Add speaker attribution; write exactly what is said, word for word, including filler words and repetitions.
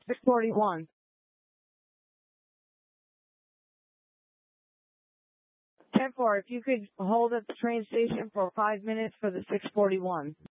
Speaker 1: six forty-one. ten four, if you could hold at the train station for five minutes for the six forty-one.